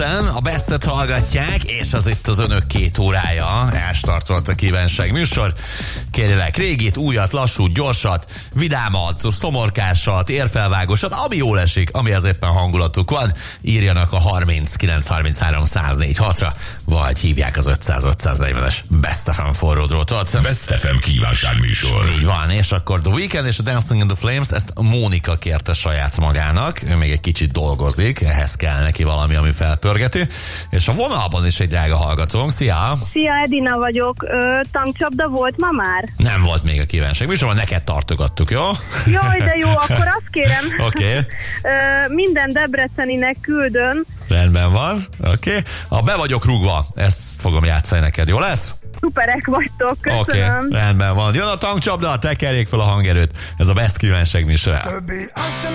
A Bestet hallgatják, és az itt az önök 2 órája. Elstartolt a kívánság műsor. Kérjelek régit, újat, lassút, gyorsat, vidámat, szomorkásat, érfelvágósat, ami jól esik, amihez éppen hangulatuk van, írjanak a 39 33 104 6-ra, vagy hívják az 500-540-es Best FM forró drótot. Best FM kívánság műsor. Így van, és akkor The Weeknd és a Dancing in the Flames, ezt Mónika kérte saját magának, ő még egy kicsit dolgozik, ehhez kell neki valami, ami felpörgeti, és a vonalban is egy drága hallgatónk. Szia! Szia, Edina vagyok. Tankcsapda volt ma már? Nem volt még a kívánság műsorban, neked tartogattuk, jó? Jaj, de jó, akkor azt kérem. Oké. Minden debreceninek küldön. Rendben van, oké. A Be vagyok rúgva, ezt fogom játszani neked, jó lesz? Szuperek vagytok, köszönöm. Oké, rendben van. Jön a tankcsapda, tekerjék fel a hangerőt. Ez a Best kívánság műsora.